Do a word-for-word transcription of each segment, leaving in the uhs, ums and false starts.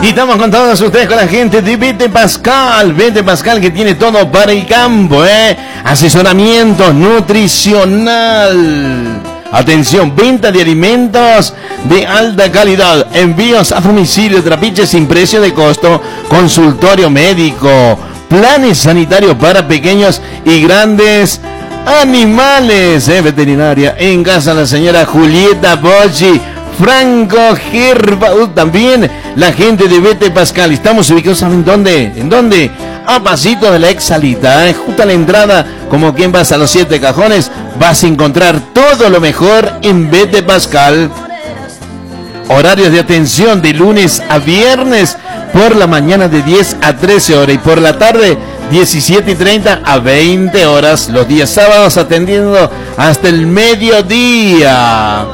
Y estamos con todos ustedes, con la gente de Vete Pascal. Vete Pascal, que tiene todo para el campo, ¿eh? Asesoramiento nutricional. Atención, venta de alimentos de alta calidad. Envíos a domicilio, trapiche sin precio de costo. Consultorio médico. Planes sanitarios para pequeños y grandes animales. ¿eh? Veterinaria en casa la señora Julieta Bocci. Franco Gerbaud, también la gente de Vete Pascal. Estamos ubicados, ¿saben dónde? ¿En dónde? A pasito de la Exalita, ¿eh? Justo a la entrada, como quien vas a los Siete Cajones, vas a encontrar todo lo mejor en Vete Pascal. Horarios de atención de lunes a viernes, por la mañana de diez a trece horas y por la tarde diecisiete y treinta a veinte horas. Los días sábados atendiendo hasta el mediodía.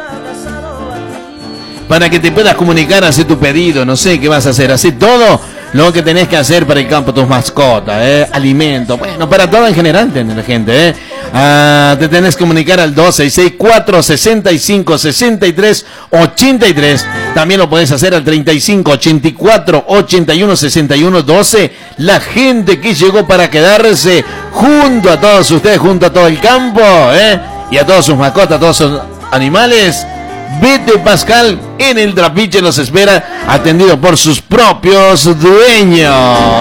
Para que te puedas comunicar, hacer tu pedido, no sé qué vas a hacer, hacer todo lo que tenés que hacer para el campo, tus mascotas, ¿eh? Alimentos, bueno, para todo en general, la gente, ¿eh? Ah, te tenés que comunicar al dos seis seis cuatro, seis cinco, seis tres, ocho tres. También lo podés hacer al treinta y cinco, ochenta y cuatro, ochenta y uno, sesenta y uno, doce. La gente que llegó para quedarse junto a todos ustedes, junto a todo el campo, ¿eh? Y a todas sus mascotas, a todos sus animales. Vete Pascal en el Trapiche los espera, atendido por sus propios dueños.